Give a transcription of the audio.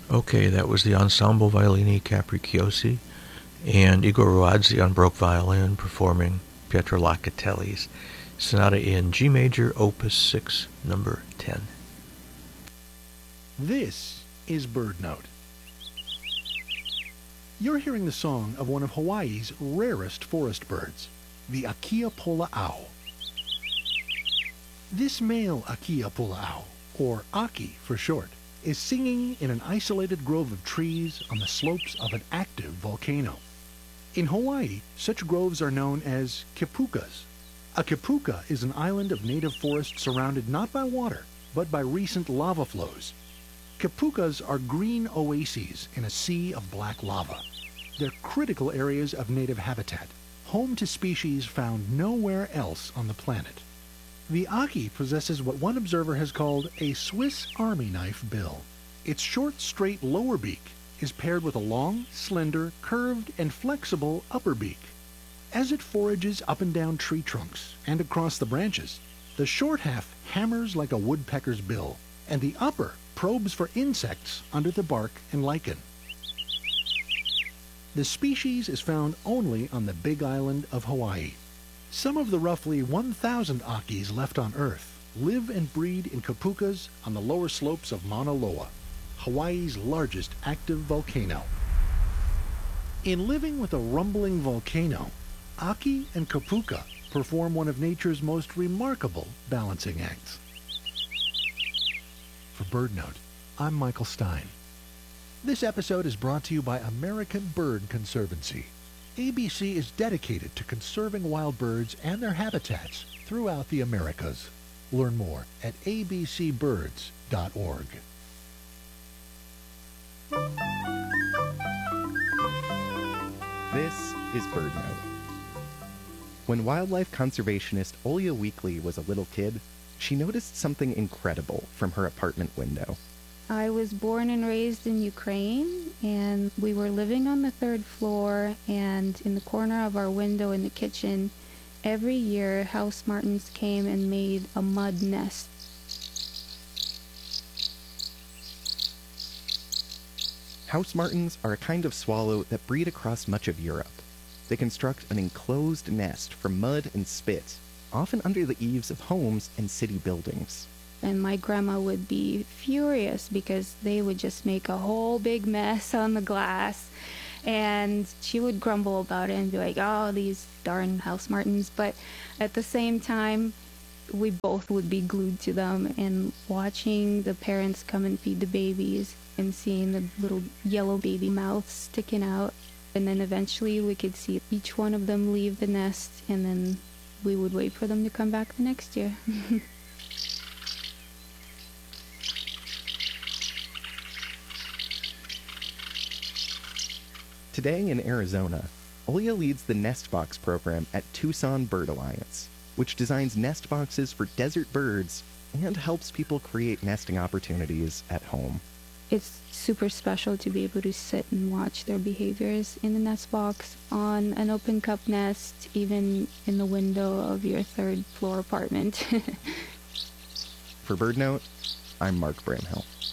Okay, that was the Ensemble Violini Capricciosi and Igor Ruadzi on Baroque violin performing Pietro Locatelli's Sonata in G major, Opus 6, number 10. This is Bird Note. You're hearing the song of one of Hawaii's rarest forest birds, the Akea pula'au. This male Akea pula'au, or Aki for short, is singing in an isolated grove of trees on the slopes of an active volcano. In Hawaii, such groves are known as kipukas. A kipuka is an island of native forest surrounded not by water, but by recent lava flows. Kipukas are green oases in a sea of black lava. They're critical areas of native habitat, home to species found nowhere else on the planet. The Aki possesses what one observer has called a Swiss Army knife bill. Its short, straight lower beak is paired with a long, slender, curved, and flexible upper beak. As it forages up and down tree trunks and across the branches, the short half hammers like a woodpecker's bill, and the upper probes for insects under the bark and lichen. The species is found only on the Big Island of Hawaii. Some of the roughly 1,000 Akis left on Earth live and breed in kipukas on the lower slopes of Mauna Loa, Hawaii's largest active volcano. In living with a rumbling volcano, Aki and kipuka perform one of nature's most remarkable balancing acts. For Bird Note, I'm Michael Stein. This episode is brought to you by American Bird Conservancy. ABC is dedicated to conserving wild birds and their habitats throughout the Americas. Learn more at abcbirds.org. This is Bird Note. When wildlife conservationist Olya Weekly was a little kid, she noticed something incredible from her apartment window. I was born and raised in Ukraine, and we were living on the third floor, and in the corner of our window in the kitchen, every year house martins came and made a mud nest. House martins are a kind of swallow that breed across much of Europe. They construct an enclosed nest from mud and spit, often under the eaves of homes and city buildings. And my grandma would be furious because they would just make a whole big mess on the glass. And she would grumble about it and be like, oh, these darn house martins. But at the same time, we both would be glued to them and watching the parents come and feed the babies and seeing the little yellow baby mouths sticking out. And then eventually we could see each one of them leave the nest, and then we would wait for them to come back the next year. Today in Arizona, Olya leads the Nest Box program at Tucson Bird Alliance, which designs nest boxes for desert birds and helps people create nesting opportunities at home. It's super special to be able to sit and watch their behaviors in the nest box, on an open cup nest, even in the window of your third floor apartment. For Bird Note, I'm Mark Bramhill.